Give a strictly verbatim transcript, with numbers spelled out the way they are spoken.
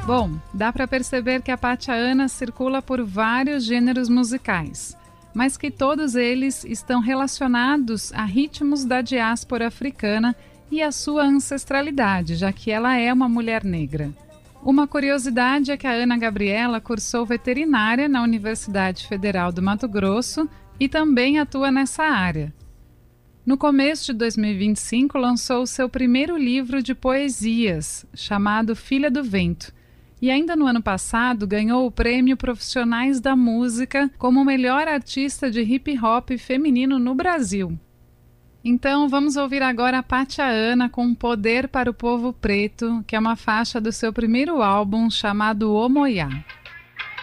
Bom, dá para perceber que a Pátia Ana circula por vários gêneros musicais, mas que todos eles estão relacionados a ritmos da diáspora africana e a sua ancestralidade, já que ela é uma mulher negra. Uma curiosidade é que a Ana Gabriela cursou veterinária na Universidade Federal do Mato Grosso e também atua nessa área. No começo de dois mil e vinte e cinco, lançou o seu primeiro livro de poesias, chamado Filha do Vento, e ainda no ano passado ganhou o prêmio Profissionais da Música como melhor artista de hip hop feminino no Brasil. Então vamos ouvir agora a Pátia Ana com Poder para o Povo Preto, que é uma faixa do seu primeiro álbum chamado Omoiá.